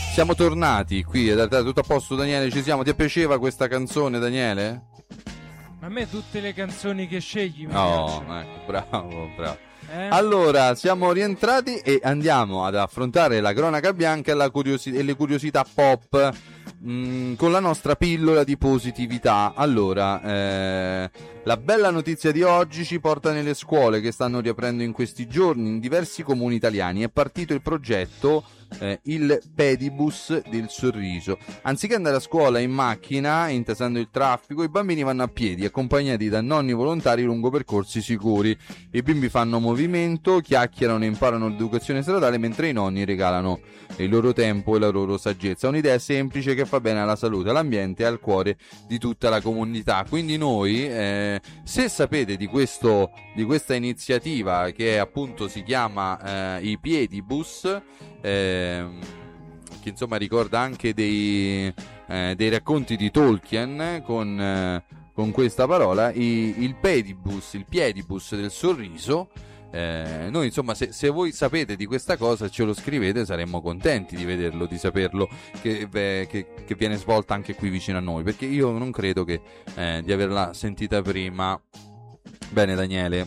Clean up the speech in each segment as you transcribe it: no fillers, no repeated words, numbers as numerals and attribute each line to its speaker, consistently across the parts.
Speaker 1: Siamo tornati qui, tutto a posto Daniele, ci siamo. Ti piaceva questa canzone, Daniele?
Speaker 2: A me tutte le canzoni che scegli mi
Speaker 1: piacciono.
Speaker 2: Ecco,
Speaker 1: bravo. Allora, siamo rientrati e andiamo ad affrontare la cronaca bianca e le curiosità pop con la nostra pillola di positività. Allora, la bella notizia di oggi ci porta nelle scuole che stanno riaprendo in questi giorni in diversi comuni italiani. È partito il progetto il pedibus del sorriso. Anziché andare a scuola in macchina, intasando il traffico, i bambini vanno a piedi, accompagnati da nonni volontari lungo percorsi sicuri. I bimbi fanno movimento, chiacchierano e imparano l'educazione stradale, mentre i nonni regalano il loro tempo e la loro saggezza. Un'idea semplice che fa bene alla salute, all'ambiente e al cuore di tutta la comunità. Quindi noi, se sapete di questa iniziativa che appunto si chiama i piedibus, che insomma ricorda anche dei racconti di Tolkien con questa parola, il piedibus del sorriso. Noi insomma, se voi sapete di questa cosa ce lo scrivete, saremmo contenti di vederlo, di saperlo che viene svolta anche qui vicino a noi, perché io non credo di averla sentita prima. Bene Daniele,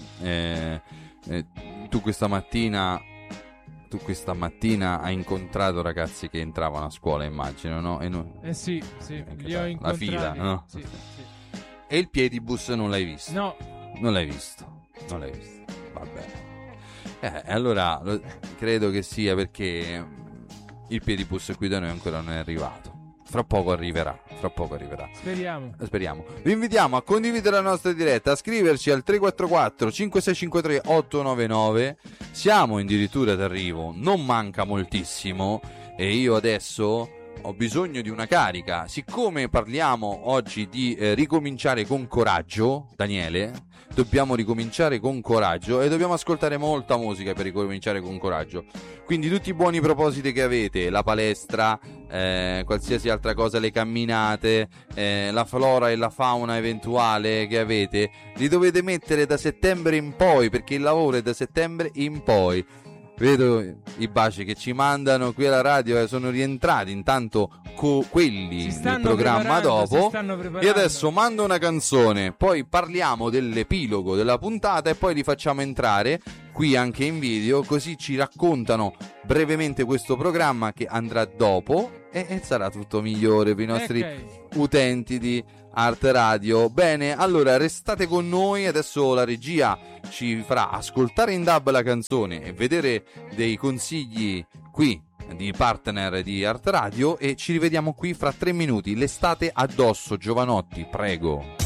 Speaker 1: tu questa mattina hai incontrato ragazzi che entravano a scuola, immagino, no?
Speaker 2: Sì, li ho incontrati.
Speaker 1: La fila, no?
Speaker 2: Sì.
Speaker 1: E il piedibus non l'hai visto?
Speaker 2: No.
Speaker 1: Non l'hai visto. Vabbè. Allora, credo che sia perché il piedibus qui da noi ancora non è arrivato. Fra poco arriverà. Speriamo. Vi invitiamo a condividere la nostra diretta, a scriverci al 344 5653 899. Siamo addirittura d'arrivo, non manca moltissimo e io adesso ho bisogno di una carica. Siccome parliamo oggi di ricominciare con coraggio, Daniele, dobbiamo ricominciare con coraggio e dobbiamo ascoltare molta musica per ricominciare con coraggio. Quindi tutti i buoni propositi che avete, la palestra, qualsiasi altra cosa, le camminate, la flora e la fauna eventuale che avete, li dovete mettere da settembre in poi, perché il lavoro è da settembre in poi. Vedo i baci che ci mandano qui alla radio, sono rientrati intanto quelli del programma dopo, e adesso mando una canzone, poi parliamo dell'epilogo della puntata e poi li facciamo entrare qui anche in video, così ci raccontano brevemente questo programma che andrà dopo e sarà tutto migliore per i nostri utenti di Art Radio. Bene, allora restate con noi, adesso la regia ci farà ascoltare in dub la canzone e vedere dei consigli qui di partner di Art Radio e ci rivediamo qui fra 3 minuti. L'estate addosso, giovanotti, prego.